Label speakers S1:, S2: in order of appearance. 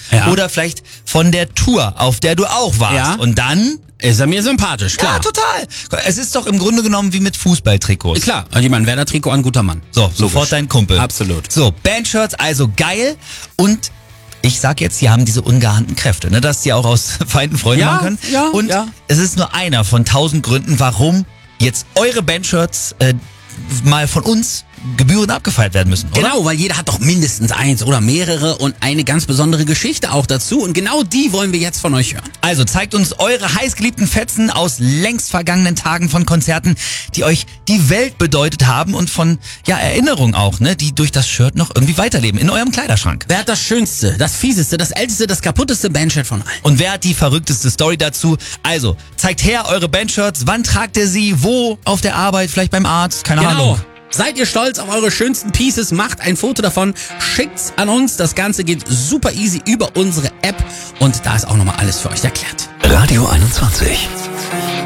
S1: Ja.
S2: Oder vielleicht von der Tour, auf der du auch warst.
S1: Ja.
S2: Und dann...
S1: Ist er mir sympathisch, klar.
S2: Ja, total. Es ist doch im Grunde genommen wie mit Fußballtrikots.
S1: Klar, also jemand Werder-Trikot an guter Mann.
S2: So, sofort dein Kumpel.
S1: Absolut.
S2: So, Bandshirts, also geil. Und ich sag jetzt, die haben diese ungeahnten Kräfte, ne, dass die auch aus Feinden Freunde
S1: Ja,
S2: machen können.
S1: ja,
S2: und
S1: ja.
S2: es ist nur einer von 1000 Gründen, warum jetzt eure Bandshirts mal von uns gebührend abgefeiert werden müssen, oder?
S1: Genau, weil jeder hat doch mindestens eins oder mehrere und eine ganz besondere Geschichte auch dazu. Und genau die wollen wir jetzt von euch hören.
S2: Also zeigt uns eure heißgeliebten Fetzen aus längst vergangenen Tagen von Konzerten, die euch die Welt bedeutet haben und von Erinnerungen auch, ne, die durch das Shirt noch irgendwie weiterleben in eurem Kleiderschrank.
S1: Wer hat das schönste, das fieseste, das älteste, das kaputteste Bandshirt von allen?
S2: Und wer hat die verrückteste Story dazu? Also, zeigt her eure Bandshirts, wann tragt ihr sie, wo, auf der Arbeit, vielleicht beim Arzt, keine Ahnung.
S1: Seid ihr stolz auf eure schönsten Pieces? Macht ein Foto davon, schickt's an uns. Das Ganze geht super easy über unsere App und da ist auch nochmal alles für euch erklärt.
S3: Radio 21.